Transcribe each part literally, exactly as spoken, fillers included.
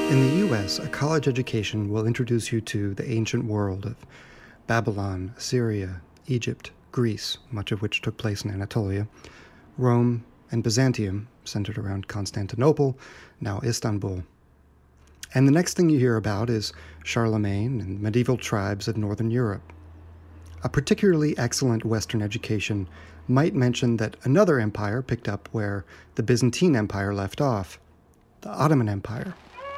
In the U S, a college education will introduce you to the ancient world of Babylon, Assyria, Egypt, Greece, much of which took place in Anatolia, Rome, and Byzantium, centered around Constantinople, now Istanbul. And the next thing you hear about is Charlemagne and medieval tribes of Northern Europe. A particularly excellent Western education might mention that another empire picked up where the Byzantine Empire left off, the Ottoman Empire.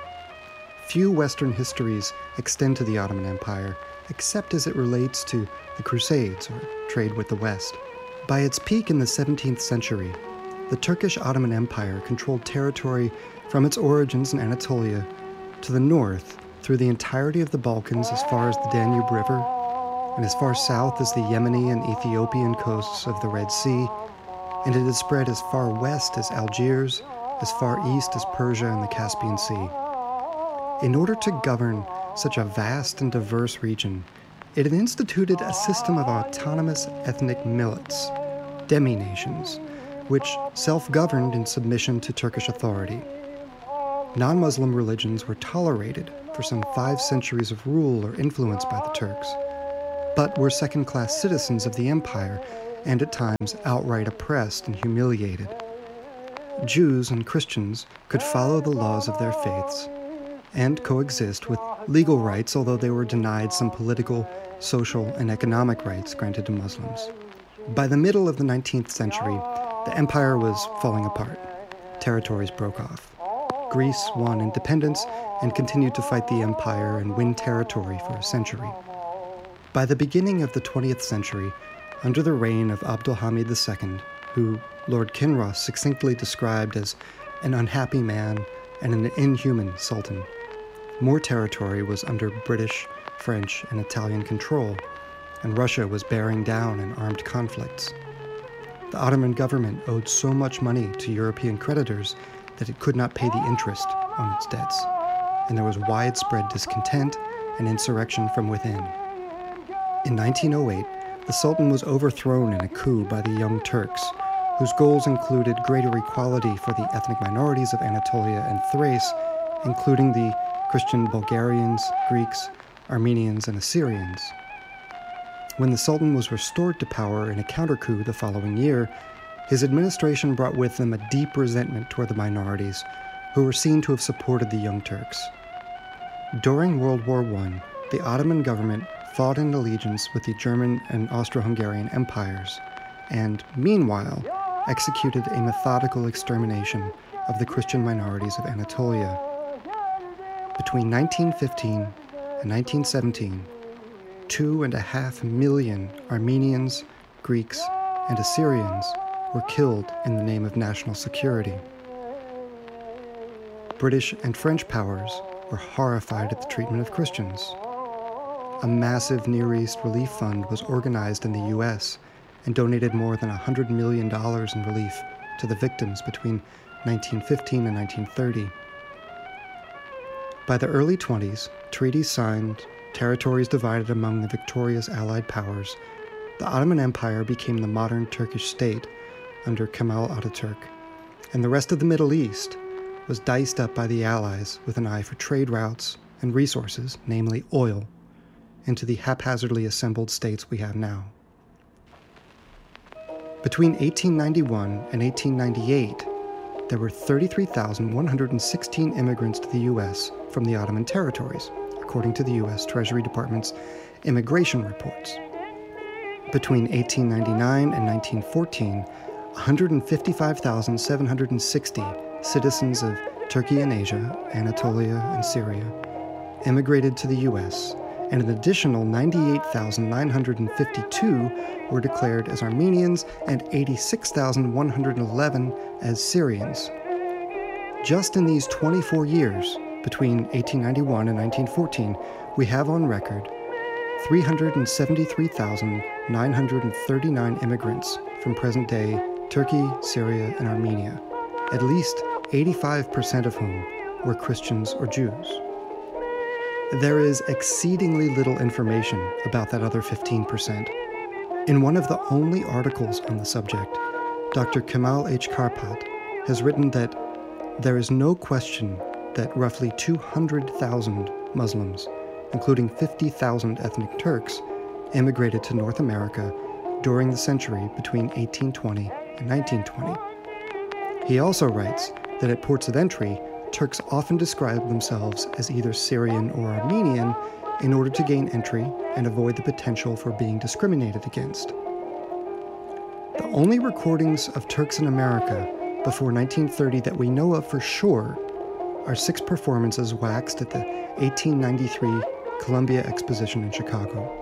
Few Western histories extend to the Ottoman Empire, except as it relates to the Crusades, or trade with the West. By its peak in the seventeenth century, the Turkish Ottoman Empire controlled territory from its origins in Anatolia to the north through the entirety of the Balkans as far as the Danube River, and as far south as the Yemeni and Ethiopian coasts of the Red Sea, and it had spread as far west as Algiers, as far east as Persia and the Caspian Sea. In order to govern such a vast and diverse region, it had instituted a system of autonomous ethnic millets, demi-nations, which self-governed in submission to Turkish authority. Non-Muslim religions were tolerated for some five centuries of rule or influence by the Turks, but were second-class citizens of the empire and at times outright oppressed and humiliated. Jews and Christians could follow the laws of their faiths and coexist with legal rights, although they were denied some political, social, and economic rights granted to Muslims. By the middle of the nineteenth century, the empire was falling apart. Territories broke off. Greece won independence and continued to fight the empire and win territory for a century. By the beginning of the twentieth century, under the reign of Abdulhamid the Second, who Lord Kinross succinctly described as an unhappy man and an inhuman sultan, more territory was under British, French, and Italian control, and Russia was bearing down in armed conflicts. The Ottoman government owed so much money to European creditors that it could not pay the interest on its debts, and there was widespread discontent and insurrection from within. In nineteen oh eight, the Sultan was overthrown in a coup by the Young Turks, whose goals included greater equality for the ethnic minorities of Anatolia and Thrace, including the Christian Bulgarians, Greeks, Armenians, and Assyrians. When the Sultan was restored to power in a counter-coup the following year, his administration brought with them a deep resentment toward the minorities, who were seen to have supported the Young Turks. During World War One, the Ottoman government fought in allegiance with the German and Austro-Hungarian empires, and, meanwhile, executed a methodical extermination of the Christian minorities of Anatolia. Between nineteen fifteen and nineteen seventeen, two and a half million Armenians, Greeks, and Assyrians were killed in the name of national security. British and French powers were horrified at the treatment of Christians. A massive Near East relief fund was organized in the U S and donated more than one hundred million dollars in relief to the victims between nineteen fifteen and nineteen thirty. By the early twenties, treaties signed, territories divided among the victorious Allied powers, the Ottoman Empire became the modern Turkish state under Kemal Ataturk, and the rest of the Middle East was diced up by the Allies with an eye for trade routes and resources, namely oil, into the haphazardly assembled states we have now. Between eighteen ninety-one and eighteen ninety-eight, there were thirty-three thousand one hundred sixteen immigrants to the U S from the Ottoman territories, according to the U S Treasury Department's immigration reports. Between eighteen ninety-nine and nineteen fourteen, one hundred fifty-five thousand seven hundred sixty citizens of Turkey and Asia, Anatolia and Syria immigrated to the U S, and an additional ninety-eight thousand nine hundred fifty-two were declared as Armenians and eighty-six thousand one hundred eleven as Syrians. Just in these twenty-four years, between eighteen ninety-one and nineteen fourteen, we have on record three hundred seventy-three thousand nine hundred thirty-nine immigrants from present-day Turkey, Syria, and Armenia, at least eighty-five percent of whom were Christians or Jews. There is exceedingly little information about that other fifteen percent. In one of the only articles on the subject, Doctor Kemal H. Karpat has written that there is no question that roughly two hundred thousand Muslims, including fifty thousand ethnic Turks, immigrated to North America during the century between eighteen twenty and nineteen twenty. He also writes that at ports of entry, Turks often describe themselves as either Syrian or Armenian in order to gain entry and avoid the potential for being discriminated against. The only recordings of Turks in America before nineteen thirty that we know of for sure are six performances waxed at the eighteen ninety-three Columbia Exposition in Chicago.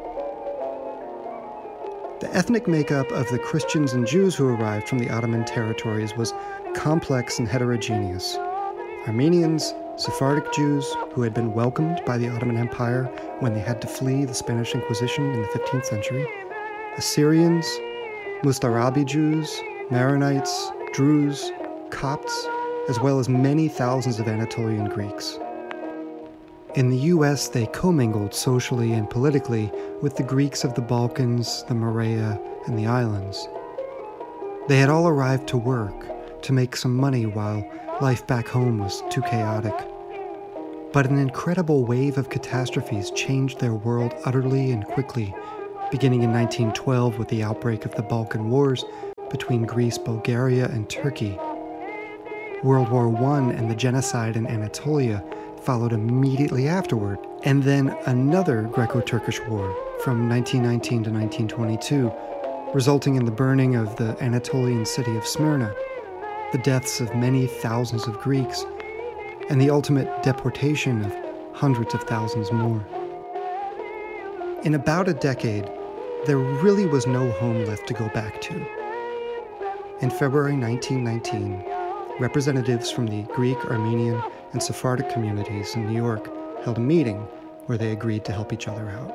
The ethnic makeup of the Christians and Jews who arrived from the Ottoman territories was complex and heterogeneous. Armenians, Sephardic Jews who had been welcomed by the Ottoman Empire when they had to flee the Spanish Inquisition in the fifteenth century, Assyrians, Mustarabi Jews, Maronites, Druze, Copts, as well as many thousands of Anatolian Greeks. In the U S, they commingled socially and politically with the Greeks of the Balkans, the Morea, and the islands. They had all arrived to work, to make some money while life back home was too chaotic. But an incredible wave of catastrophes changed their world utterly and quickly, beginning in nineteen twelve with the outbreak of the Balkan Wars between Greece, Bulgaria, and Turkey. World War One and the genocide in Anatolia followed immediately afterward, and then another Greco-Turkish war from nineteen nineteen to nineteen twenty-two, resulting in the burning of the Anatolian city of Smyrna, the deaths of many thousands of Greeks, and the ultimate deportation of hundreds of thousands more. In about a decade, there really was no home left to go back to. In February nineteen nineteen, representatives from the Greek, Armenian, and Sephardic communities in New York held a meeting where they agreed to help each other out.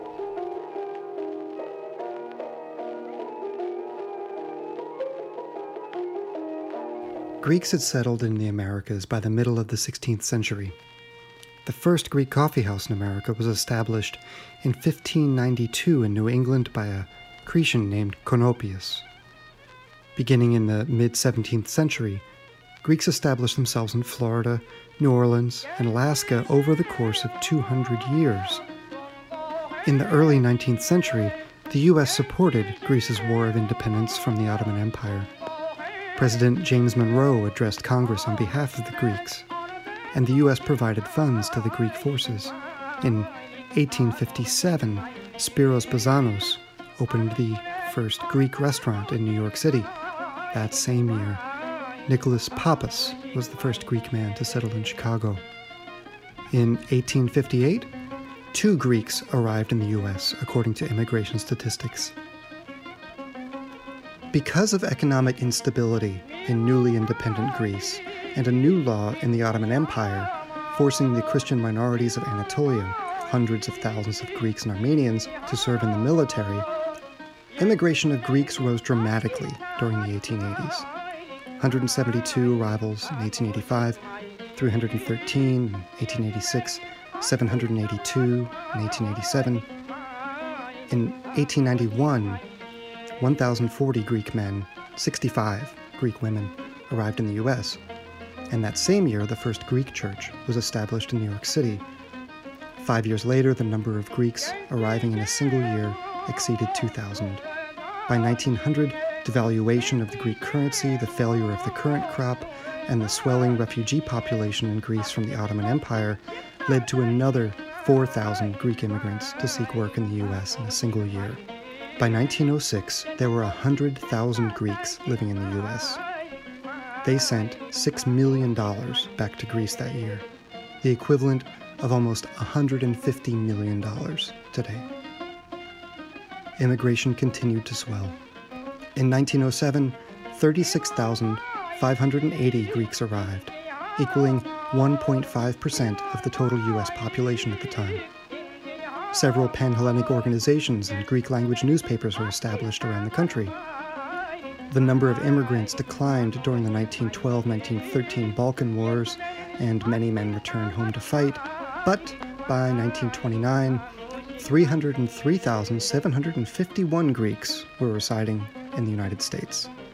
Greeks had settled in the Americas by the middle of the sixteenth century. The first Greek coffeehouse in America was established in fifteen ninety-two in New England by a Cretan named Konopius. Beginning in the mid-seventeenth century, Greeks established themselves in Florida, New Orleans, and Alaska over the course of two hundred years. In the early nineteenth century, the U S supported Greece's war of independence from the Ottoman Empire. President James Monroe addressed Congress on behalf of the Greeks, and the U S provided funds to the Greek forces. In eighteen fifty-seven, Spiros Bazanos opened the first Greek restaurant in New York City. That same year, Nicholas Pappas was the first Greek man to settle in Chicago. In eighteen fifty-eight, two Greeks arrived in the U S, according to immigration statistics. Because of economic instability in newly independent Greece and a new law in the Ottoman Empire forcing the Christian minorities of Anatolia, hundreds of thousands of Greeks and Armenians, to serve in the military, immigration of Greeks rose dramatically during the eighteen eighties. one hundred seventy-two arrivals in eighteen eighty-five, three hundred thirteen in eighteen eighty-six, seven hundred eighty-two in eighteen eighty-seven. In eighteen ninety-one, one thousand forty Greek men, sixty-five Greek women arrived in the U S, and that same year the first Greek church was established in New York City. Five years later, the number of Greeks arriving in a single year exceeded two thousand. By nineteen hundred, devaluation of the Greek currency, the failure of the current crop, and the swelling refugee population in Greece from the Ottoman Empire led to another four thousand Greek immigrants to seek work in the U S in a single year. By nineteen oh six, there were one hundred thousand Greeks living in the U S. They sent six million dollars back to Greece that year, the equivalent of almost one hundred fifty million dollars today. Immigration continued to swell. In nineteen oh seven, thirty-six thousand five hundred eighty Greeks arrived, equaling one point five percent of the total U S population at the time. Several Pan-Hellenic organizations and Greek-language newspapers were established around the country. The number of immigrants declined during the nineteen twelve to nineteen thirteen Balkan Wars, and many men returned home to fight, but by nineteen twenty-nine, three hundred three thousand seven hundred fifty-one Greeks were residing in the United States.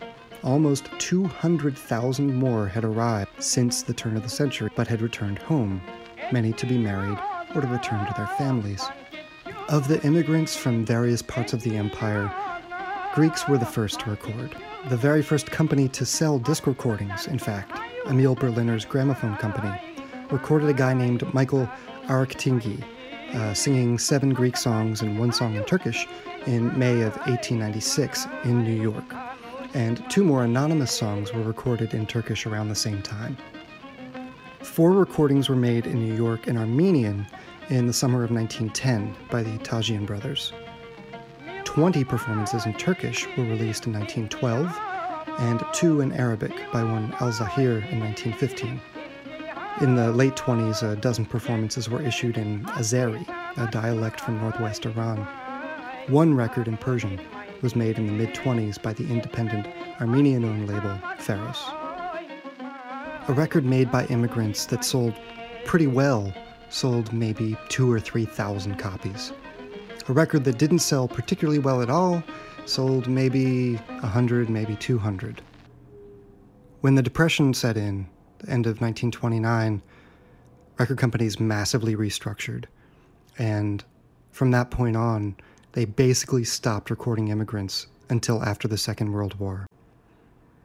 almost two hundred thousand more had arrived since the turn of the century, but had returned home, many to be married or to return to their families. Of the immigrants from various parts of the empire, Greeks were the first to record. The very first company to sell disc recordings, in fact, Emil Berliner's gramophone company, recorded a guy named Michael Araktingi, uh, singing seven Greek songs and one song in Turkish in May of eighteen ninety-six in New York. And two more anonymous songs were recorded in Turkish around the same time. Four recordings were made in New York in Armenian in the summer of nineteen ten by the Tajian brothers. Twenty performances in Turkish were released in nineteen twelve, and two in Arabic by one Al-Zahir in nineteen fifteen. In the late twenties, a dozen performances were issued in Azeri, a dialect from northwest Iran. One record in Persian was made in the mid-twenties by the independent Armenian-owned label Pharos. A record made by immigrants that sold pretty well sold maybe two or three thousand copies. A record that didn't sell particularly well at all sold maybe a hundred, maybe two hundred. When the Depression set in, the end of nineteen twenty-nine, record companies massively restructured, and from that point on, they basically stopped recording immigrants until after the Second World War.